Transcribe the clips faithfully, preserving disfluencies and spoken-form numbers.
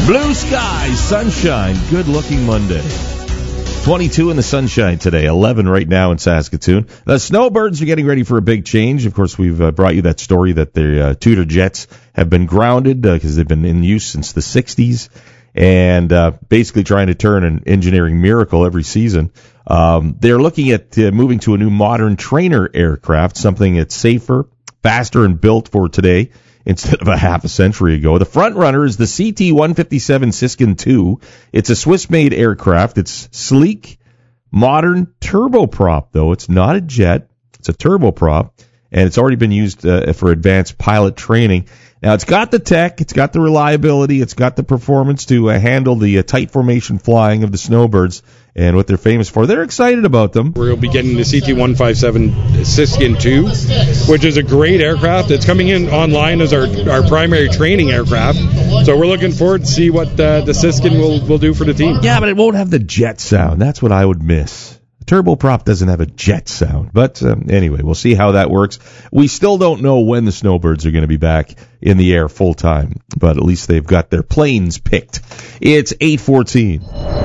Blue skies, sunshine, good-looking Monday. twenty-two in the sunshine today, eleven right now in Saskatoon. The snowbirds are getting ready for a big change. Of course, we've uh, brought you that story that the uh, Tudor jets have been grounded because uh, they've been in use since the sixties and uh, basically trying to turn an engineering miracle every season. Um, they're looking at uh, moving to a new modern trainer aircraft, something that's safer, faster, and built for today instead of a half a century ago. The front runner is the C T one fifty-seven Siskin two. It's a Swiss-made aircraft. It's sleek, modern turboprop, though. It's not a jet. It's a turboprop, and it's already been used uh, for advanced pilot training. Now, it's got the tech, it's got the reliability, it's got the performance to uh, handle the uh, tight formation flying of the snowbirds and what they're famous for. They're excited about them. We'll be getting the C T one fifty-seven Siskin two, which is a great aircraft. It's coming in online as our, our primary training aircraft. So we're looking forward to see what uh, the Siskin will, will do for the team. Yeah, but it won't have the jet sound. That's what I would miss. Turboprop doesn't have a jet sound. But um, anyway, we'll see how that works. We still don't know when the snowbirds are going to be back in the air full time, but at least they've got their planes picked. It's eight fourteen.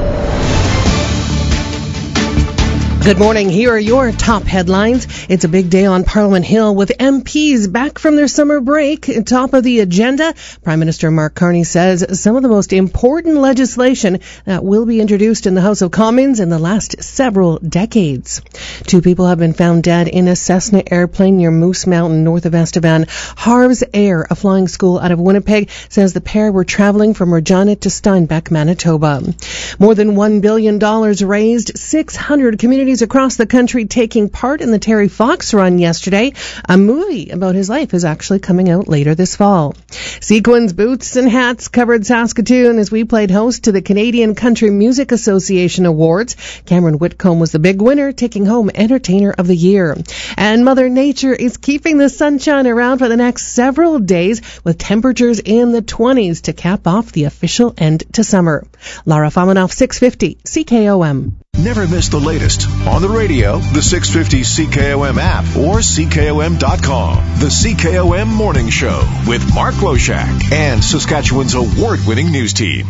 Good morning. Here are your top headlines. It's a big day on Parliament Hill with M Ps back from their summer break. Top of the agenda, Prime Minister Mark Carney says some of the most important legislation that will be introduced in the House of Commons in the last several decades. Two people have been found dead in a Cessna airplane near Moose Mountain, north of Estevan. Harv's Air, a flying school out of Winnipeg, says the pair were traveling from Regina to Steinbach, Manitoba. More than one billion dollars raised, six hundred communities across the country taking part in the Terry Fox Run yesterday. A movie about his life is actually coming out later this fall. Sequins, boots, and hats covered Saskatoon as we played host to the Canadian Country Music Association Awards. Cameron Whitcomb was the big winner, taking home Entertainer of the Year. And Mother Nature is keeping the sunshine around for the next several days with temperatures in the twenties to cap off the official end to summer. Lara Famanoff, six fifty C K O M. Never miss the latest on the radio, the six fifty C K O M app, or C K O M dot com. The C K O M Morning Show with Mark Loshak and Saskatchewan's award-winning news team.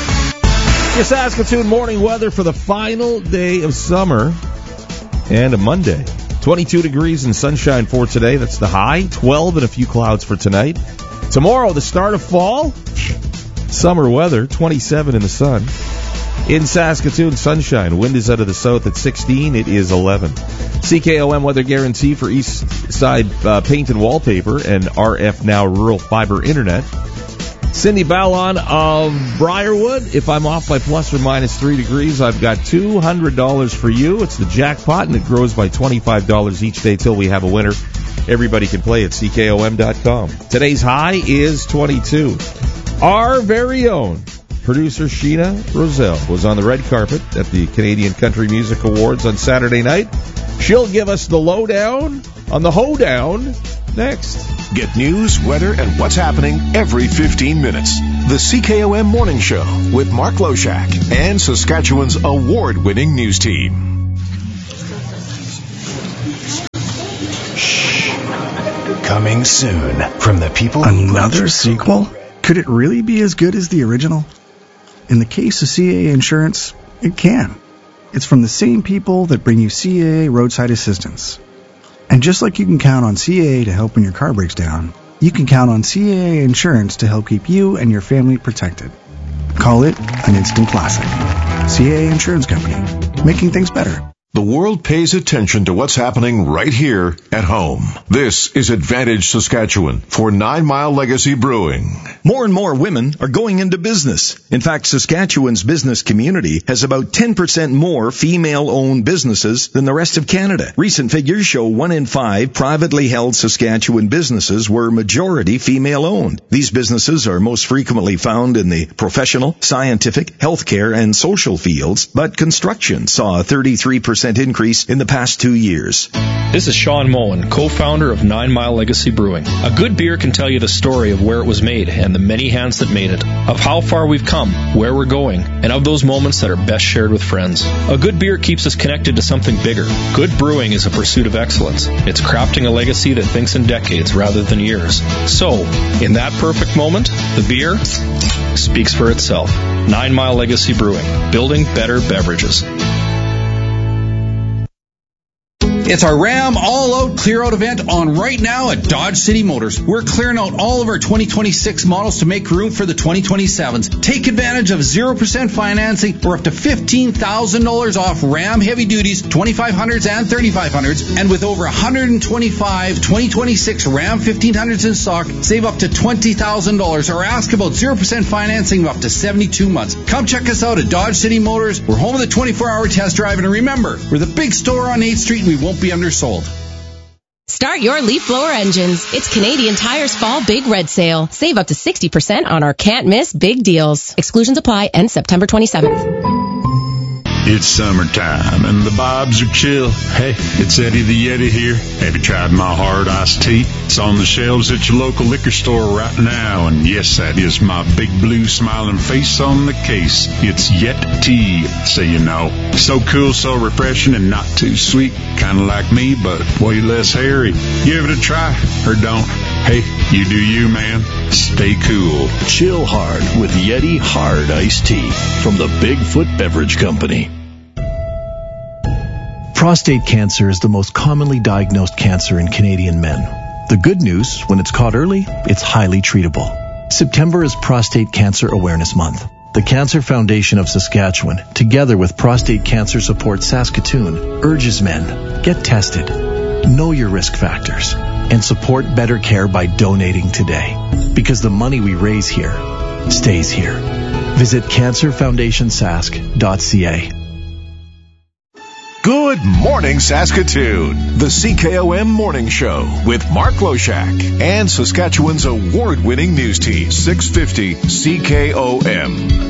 Your Saskatoon morning weather for the final day of summer and a Monday. twenty-two degrees and sunshine for today. That's the high. twelve and a few clouds for tonight. Tomorrow, the start of fall. Summer weather, twenty-seven in the sun. In Saskatoon, sunshine. Wind is out of the south at sixteen. It is eleven. C K O M weather guarantee for East Side uh, Paint and Wallpaper and R F Now Rural Fiber Internet. Cindy Ballon of Briarwood. If I'm off by plus or minus three degrees, I've got two hundred dollars for you. It's the jackpot, and it grows by twenty-five dollars each day till we have a winner. Everybody can play at C K O M dot com. Today's high is twenty-two. Our very own producer Sheena Roselle was on the red carpet at the Canadian Country Music Awards on Saturday night. She'll give us the lowdown on the hoedown next. Get news, weather, and what's happening every fifteen minutes. The C K O M Morning Show with Mark Loshak and Saskatchewan's award-winning news team. Shh. Coming soon from the people. Another sequel? Could it really be as good as the original? In the case of C A A Insurance, it can. It's from the same people that bring you C A A Roadside Assistance. And just like you can count on C A A to help when your car breaks down, you can count on C A A Insurance to help keep you and your family protected. Call it an instant classic. C A A Insurance Company, making things better. The world pays attention to what's happening right here at home. This is Advantage Saskatchewan for Nine Mile Legacy Brewing. More and more women are going into business. In fact, Saskatchewan's business community has about ten percent more female-owned businesses than the rest of Canada. Recent figures show one in five privately held Saskatchewan businesses were majority female-owned. These businesses are most frequently found in the professional, scientific, healthcare, and social fields, but construction saw a thirty-three percent increase in the past two years. This is Sean Moen, co-founder of Nine Mile Legacy Brewing. A good beer can tell you the story of where it was made and the many hands that made it, of how far we've come, where we're going, and of those moments that are best shared with friends. A good beer keeps us connected to something bigger. Good brewing is a pursuit of excellence. It's crafting a legacy that thinks in decades rather than years. So, in that perfect moment, the beer speaks for itself. Nine Mile Legacy Brewing, building better beverages. It's our Ram All-Out Clear-Out event on right now at Dodge City Motors. We're clearing out all of our twenty twenty-six models to make room for the twenty twenty-sevens. Take advantage of zero percent financing or up to fifteen thousand dollars off Ram Heavy Duties, twenty-five hundreds and thirty-five hundreds. And with over one hundred twenty-five twenty twenty-six Ram fifteen hundreds in stock, save up to twenty thousand dollars or ask about zero percent financing of up to seventy-two months. Come check us out at Dodge City Motors. We're home of the twenty-four hour test drive. And remember, we're the big store on eighth street and we won't be undersold. Start your leaf blower engines. It's Canadian Tire's Fall Big Red Sale. Save up to sixty percent on our can't miss big deals. Exclusions apply. End September twenty-seventh. It's summertime and the vibes are chill. Hey, it's Eddie the Yeti here. Have you tried my hard iced tea? It's on the shelves at your local liquor store right now. And yes, that is my big blue smiling face on the case. It's Yet Tea, so you know. So cool, so refreshing, and not too sweet. Kind of like me, but way less hairy. Give it a try, or don't. Hey, you do you, man. Stay cool. Chill hard with Yeti Hard Iced Tea from the Bigfoot Beverage Company. Prostate cancer is the most commonly diagnosed cancer in Canadian men. The good news, when it's caught early, it's highly treatable. September is Prostate Cancer Awareness Month. The Cancer Foundation of Saskatchewan, together with Prostate Cancer Support Saskatoon, urges men, get tested, know your risk factors, and support better care by donating today. Because the money we raise here stays here. Visit cancer foundation sask dot c a. Good morning, Saskatoon. The C K O M Morning Show with Mark Loshak and Saskatchewan's award-winning news team, six fifty C K O M.